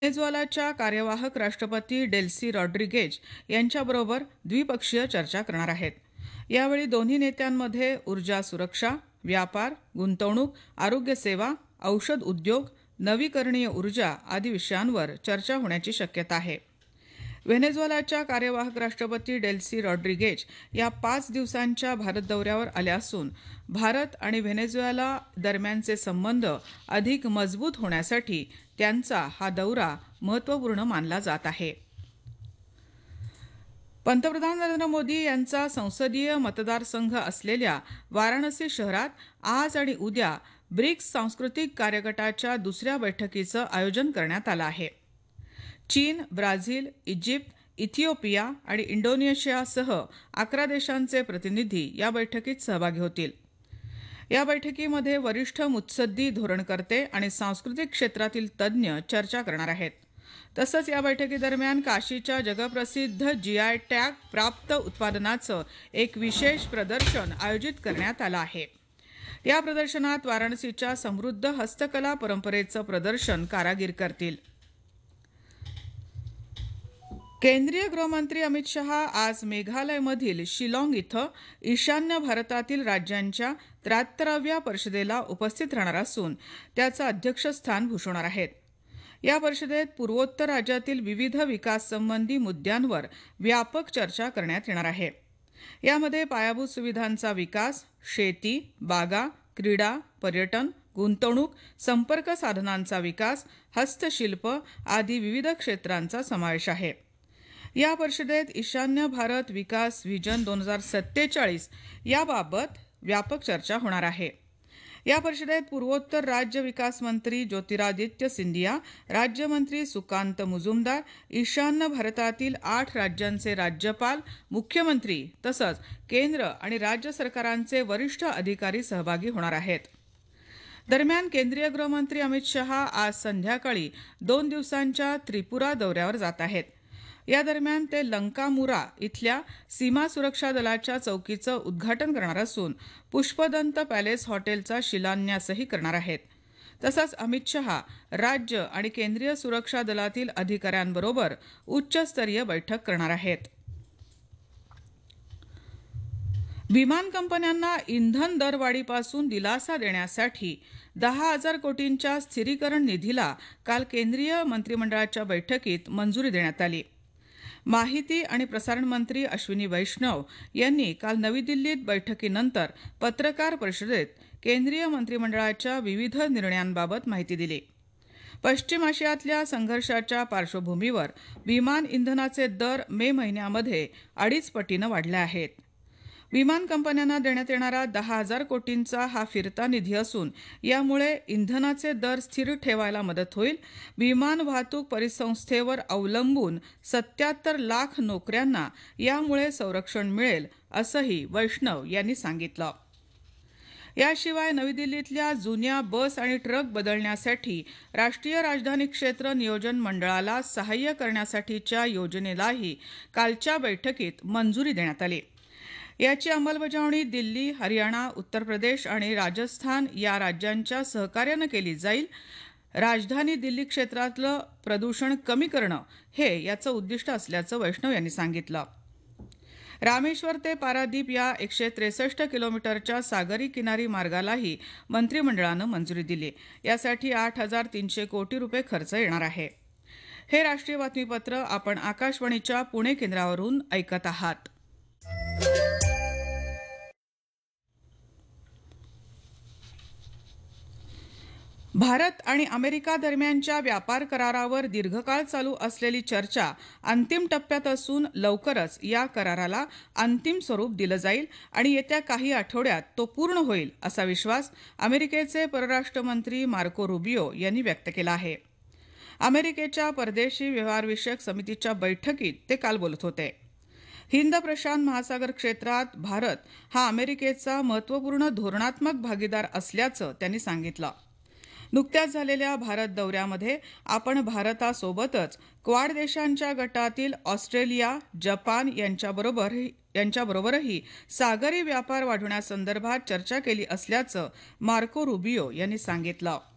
व्हेनेझुएलाच्या कार्यवाहक राष्ट्रपती Delsey Rodriguez यांच्याबरोबर द्विपक्षीय चर्चा करणार आहेत। यावेळी दोन्ही नेत्यांमध्ये ऊर्जा सुरक्षा, व्यापार, गुंतवणूक, आरोग्य सेवा, औषध उद्योग, नवीकरणीय ऊर्जा आदी विषयांवर चर्चा होण्याची शक्यता आहे। व्हेनेझुएलाच्या कार्यवाहक राष्ट्रपती डेल्सी रॉड्रिगेज या 5 दिवसांच्या भारत दौऱ्यावर आल्या असून भारत आणि व्हेनेझुएला दरम्यानचे संबंध अधिक मजबूत होण्यासाठी त्यांचा हा दौरा महत्त्वपूर्ण मानला जात आहे। पंतप्रधान नरेंद्र मोदी यांचा संसदीय मतदारसंघ असलेल्या वाराणसी शहरात आज आणि उद्या ब्रिक्स सांस्कृतिक कार्यगटाच्या दुसऱ्या बैठकीचं आयोजन करण्यात आलं आहे। चीन, ब्राझील, इजिप्त, इथिओपिया आणि इंडोनेशियासह 11 देशांचे प्रतिनिधी या बैठकीत सहभागी होतील। या बैठकीमध्ये वरिष्ठ मुत्सद्दी धोरणकर्ते आणि सांस्कृतिक क्षेत्रातील तज्ज्ञ चर्चा करणार आहेत। तसंच या बैठकीदरम्यान काशीच्या जगप्रसिद्ध जीआय टॅग प्राप्त उत्पादनाचं एक विशेष प्रदर्शन आयोजित करण्यात आलं आहे। या प्रदर्शनात वाराणसीच्या समृद्ध हस्तकला परंपरेचं प्रदर्शन कारागीर करतील। केंद्रीय गृहमंत्री अमित शहा आज मेघालयमधील शिलाँग इथं ईशान्य भारतातील राज्यांच्या 73व्या परिषदेला उपस्थित राहणार असून त्याचं अध्यक्षस्थान भूषवणार आहेत। या परिषदेत पूर्वोत्तर राज्यातील विविध विकास संबंधी मुद्द्यांवर व्यापक चर्चा करण्यात येणार आहे। यामध्ये पायाभूत सुविधांचा विकास, शेती, बागा, क्रीडा, पर्यटन, गुंतवणूक, संपर्क साधनांचा विकास, हस्तशिल्प आदी विविध क्षेत्रांचा समावेश आहे। या परिषदेत ईशान्य भारत विकास व्हिजन 2047 याबाबत व्यापक चर्चा होणार आहे। या परिषदेत पूर्वोत्तर राज्य विकास मंत्री ज्योतिरादित्य सिंधिया, राज्यमंत्री सुकांत मुजुमदार, ईशान्य भारतातील 8 राज्यांचे राज्यपाल, मुख्यमंत्री तसंच केंद्र आणि राज्य सरकारांचे वरिष्ठ अधिकारी सहभागी होणार आहेत। दरम्यान केंद्रीय गृहमंत्री अमित शहा आज संध्याकाळी 2 दिवसांच्या त्रिपुरा दौऱ्यावर जात आहेत। या दरम्यान ते लंकामुरा इथल्या सीमा सुरक्षा दलाच्या चौकीचं उद्घाटन करणार असून पुष्पदंत पॅलेस हॉटेलचा शिलान्यासही करणार आहेत। तसंच अमित शहा राज्य आणि केंद्रीय सुरक्षा दलातील अधिकाऱ्यांबरोबर उच्चस्तरीय बैठक करणार आहेत। विमान कंपन्यांना इंधन दरवाढीपासून दिलासा देण्यासाठी 10,000 कोटींच्या स्थिरीकरण निधीला काल केंद्रीय मंत्रिमंडळाच्या बैठकीत मंजुरी देण्यात आली। माहिती आणि प्रसारण मंत्री अश्विनी वैष्णव यांनी काल नवी दिल्लीत बैठकीनंतर पत्रकार परिषदेत केंद्रीय मंत्रिमंडळाच्या विविध निर्णयांबाबत माहिती दिली। पश्चिम आशियातल्या संघर्षाच्या पार्श्वभूमीवर विमान इंधनाचे दर मे महिन्यामध्ये 2.5 पटीनं वाढले आहेत। विमान कंपन्यांना देण्यात येणारा 10,000 कोटींचा हा फिरता निधी असून यामुळे इंधनाचे दर स्थिर ठेवायला मदत होईल। विमान वाहतूक परिसंस्थेवर अवलंबून 77 लाख नोकऱ्यांना यामुळे संरक्षण मिळेल असंही वैष्णव यांनी सांगितलं। याशिवाय नवी दिल्लीतल्या जुन्या बस आणि ट्रक बदलण्यासाठी राष्ट्रीय राजधानी क्षेत्र नियोजन मंडळाला सहाय्य करण्यासाठीच्या योजनेलाही कालच्या बैठकीत मंजुरी देण्यात आली। याची अंमलबजावणी दिल्ली, हरियाणा, उत्तर प्रदेश आणि राजस्थान या राज्यांच्या सहकार्याने केली जाईल। राजधानी दिल्ली क्षेत्रातलं प्रदूषण कमी करणं हे याचं उद्दिष्ट असल्याचं वैष्णव यांनी सांगितलं। रामेश्वर ते पारादीप या 163 किलोमीटरच्या सागरी किनारी मार्गालाही मंत्रिमंडळानं मंजुरी दिली। यासाठी 8,300 कोटी रुपये खर्च येणार आहे। हे राष्ट्रीय बातमीपत्र आपण आकाशवाणीच्या पुणे केंद्रावरून ऐकत आहात। भारत आणि अमेरिका दरम्यानच्या व्यापार करारावर दीर्घकाळ चालू असलेली चर्चा अंतिम टप्प्यात असून लवकरच या कराराला अंतिम स्वरूप दिलं जाईल आणि येत्या काही आठवड्यात तो पूर्ण होईल असा विश्वास अमेरिकेचे परराष्ट्र मंत्री मार्को रुबियो यांनी व्यक्त केला आहे। अमेरिकेच्या परदेशी व्यवहारविषयक समितीच्या बैठकीत ते काल बोलत होते। हिंद प्रशांत महासागर क्षेत्रात भारत हा अमेरिकेचा महत्त्वपूर्ण धोरणात्मक भागीदार असल्याचं त्यांनी सांगितलं। नुकत्याच झालेल्या भारत दौऱ्यामध्ये आपण भारतासोबतच क्वाड देशांच्या गटातील ऑस्ट्रेलिया, जपान यांच्याबरोबरही सागरी व्यापार वाढवण्यासंदर्भात चर्चा केली असल्याचं मार्को रुबियो यांनी सांगितलं।